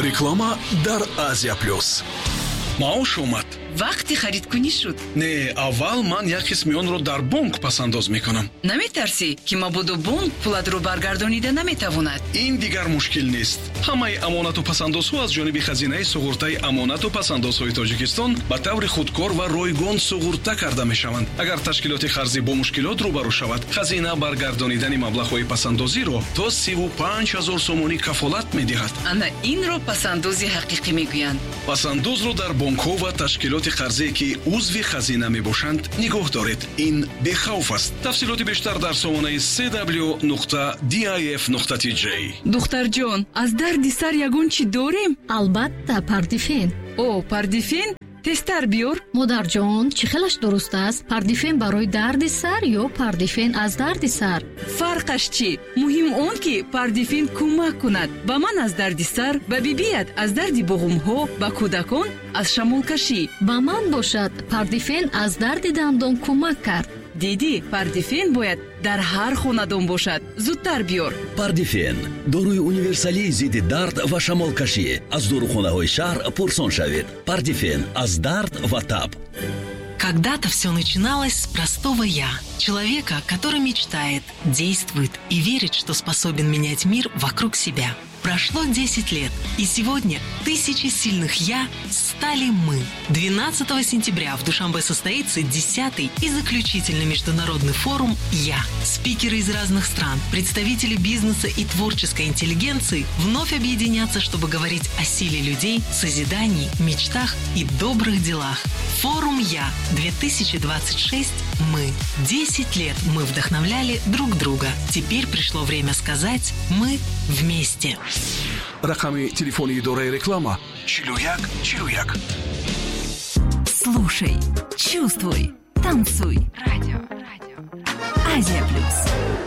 реклама дар Азия Плюс. маош омад. вақти харидкунӣ шуд. Не, аввал ман як қисми онро дар бонк пасандоз мекунам. наметарсӣ ки мабодо бонк пулатро баргардонида наметавонад? ин дигар мушкил нест. ҳамаи амонату пасандозҳо аз ҷониби хазинаи суғуртаи амонату пасандозҳои Тоҷикистон ба таври худкор ва ройгон суғурта карда мешаванд. агар ташкилоти қарзӣ бо мушкилот рӯбарӯ шавад, хазина баргардонидани маблағҳои пасандозиро то 35 000 сомонӣ кафолат медиҳад. ана инро пасандози ҳақиқӣ мегӯянд. пасандозро дар бонкҳо ва ташкилоти қарзе ки узви хазина мебошанд нигоҳ доред. ин бехавф аст. тафсилоти бештар дар сомонаи cw.dif.tj. духтарҷон, аз дарди сар ягон чӣ дорем? албатта, пардифен. о, пардифен? тестар биёр. модарҷон, чӣ хелаш дуруст аст? Пардифен барои дарди сар ё пардифен аз дарди сар? фарқаш чӣ? муҳим он ки пардифен кӯмак кунад ба ман аз дарди сар, ба бибият аз дарди буғумҳо, ба кӯдакон аз шамолкашӣ. ба ман бошад, пардифен аз дарди дандон кӯмак кард. диди, пардифен бояд дар ҳар хонадон бошад. зудтар биёр. пардифен доруи универсалии зидди дард ва шамолкашӣ. аз дорухонаҳои шаҳр пурсон шавед. Пардифен аз дард ва таб. Когда-то все начиналось с простого «я». Человека, который мечтает, действует и верит, что способен менять мир вокруг себя. Прошло 10 лет, и сегодня тысячи сильных «я» стали мы. 12 сентября в Душанбе состоится 10-й и заключительный международный форум «Я». Спикеры из разных стран, представители бизнеса и творческой интеллигенции вновь объединятся, чтобы говорить о силе людей, созидании, мечтах и добрых делах. Форум «Я» 2026 «Мы». 10 лет мы вдохновляли друг друга. Теперь пришло время сказать «Мы вместе». рақами телефони идораи реклама 4141. Слушай, чувствуй, танцуй. Радио. Азия Плюс.